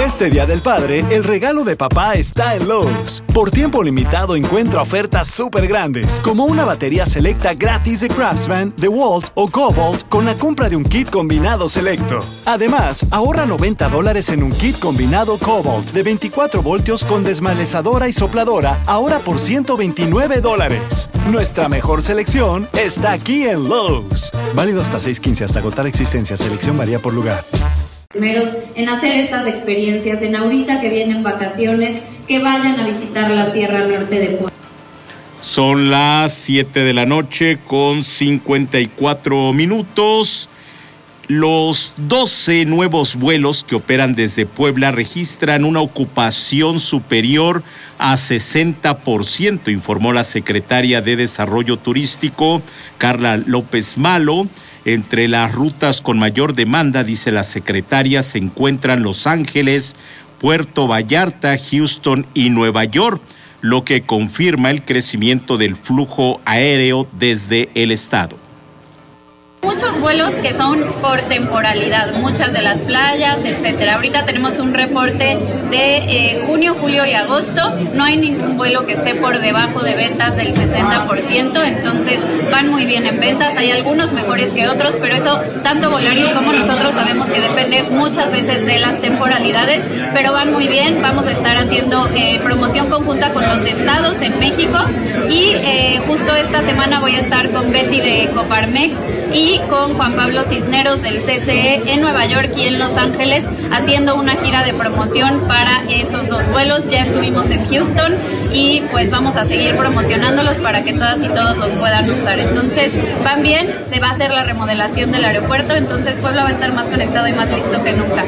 Este Día del Padre, el regalo de papá está en Lowe's. Por tiempo limitado encuentra ofertas súper grandes, como una batería selecta gratis de Craftsman, DeWalt o Cobalt con la compra de un kit combinado selecto. Además, ahorra $90 en un kit combinado Cobalt de 24 voltios con desmalezadora y sopladora, ahora por $129. Nuestra mejor selección está aquí en Lowe's. Válido hasta 6/15 hasta agotar existencia. Selección varía por lugar. Primeros en hacer estas experiencias, en ahorita que vienen vacaciones, que vayan a visitar la Sierra Norte de Puebla. Son las 7 de la noche con 54 minutos. Los 12 nuevos vuelos que operan desde Puebla registran una ocupación superior a 60%, informó la secretaria de Desarrollo Turístico, Carla López Malo. Entre las rutas con mayor demanda, dice la secretaria, se encuentran Los Ángeles, Puerto Vallarta, Houston y Nueva York, lo que confirma el crecimiento del flujo aéreo desde el estado. Muchos vuelos que son por temporalidad, muchas de las playas, etcétera. Ahorita tenemos un reporte de junio, julio y agosto. No hay ningún vuelo que esté por debajo de ventas del 60%, entonces van muy bien en ventas. Hay algunos mejores que otros, pero eso tanto Volaris como nosotros sabemos que depende muchas veces de las temporalidades, pero van muy bien. Vamos a estar haciendo promoción conjunta con los estados en México y justo esta semana voy a estar con Betty de Coparmex y con Juan Pablo Cisneros del CCE en Nueva York y en Los Ángeles haciendo una gira de promoción para esos dos vuelos. Ya estuvimos en Houston y pues vamos a seguir promocionándolos para que todas y todos los puedan usar. Entonces van bien, se va a hacer la remodelación del aeropuerto, entonces Puebla va a estar más conectado y más listo que nunca.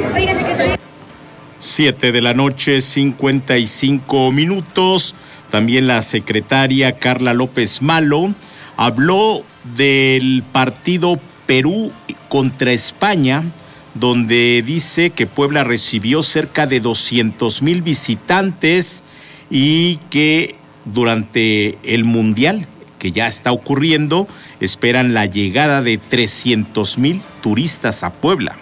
7 de la noche, 55 minutos. También la secretaria Carla López Malo habló del partido Perú contra España, donde dice que Puebla recibió cerca de 200,000 visitantes y que durante el Mundial, que ya está ocurriendo, esperan la llegada de 300,000 turistas a Puebla.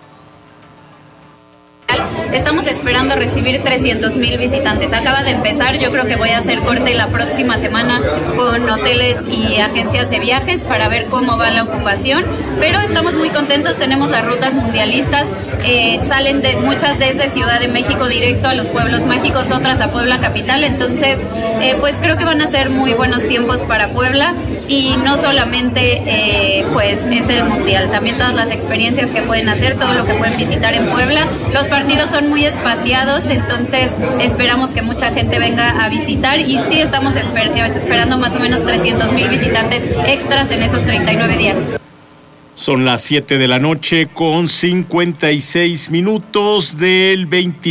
Estamos esperando recibir 300,000 visitantes. Acaba de empezar, yo creo que voy a hacer corte la próxima semana con hoteles y agencias de viajes para ver cómo va la ocupación, pero estamos muy contentos, tenemos las rutas mundialistas, salen muchas desde Ciudad de México directo a los pueblos mágicos, otras a Puebla capital, entonces pues creo que van a ser muy buenos tiempos para Puebla y no solamente pues es el mundial, también todas las experiencias que pueden hacer, todo lo que pueden visitar en Puebla. Los partidos son muy espaciados, entonces esperamos que mucha gente venga a visitar y sí estamos esperando más o menos 300,000 visitantes extras en esos 39 días. Son las 7 de la noche con 56 minutos. Del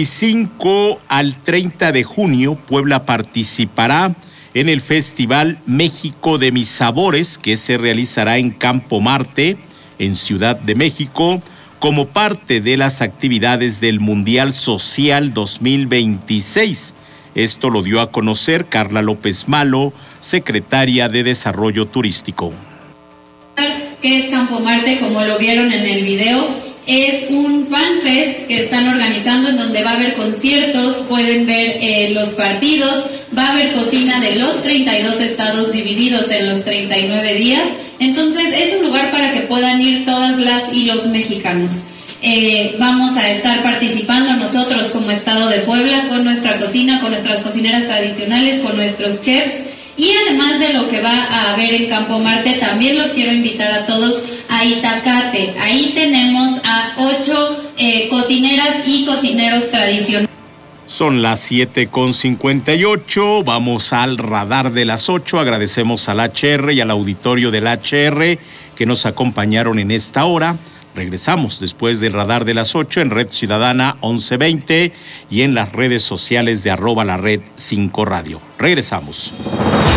25 al 30 de junio, Puebla participará en el Festival México de Mis Sabores, que se realizará en Campo Marte, en Ciudad de México, como parte de las actividades del Mundial Social 2026. Esto lo dio a conocer Carla López Malo, secretaria de Desarrollo Turístico. ¿Qué es Campo Marte? Como lo vieron en el video, es un fan fest que están organizando en donde va a haber conciertos, pueden ver los partidos, va a haber cocina de los 32 estados divididos en los 39 días, entonces es un lugar para que puedan ir todas las y los mexicanos. Vamos a estar participando nosotros como Estado de Puebla con nuestra cocina, con nuestras cocineras tradicionales, con nuestros chefs. Y además de lo que va a haber en Campo Marte, también los quiero invitar a todos a Itacate. Ahí tenemos a 8 cocineras y cocineros tradicionales. Son las 7:58, vamos al radar de las 8. Agradecemos al HR y al auditorio del HR que nos acompañaron en esta hora. Regresamos después del radar de las 8 en Red Ciudadana 1120 y en las redes sociales de @la Red 5 Radio. Regresamos.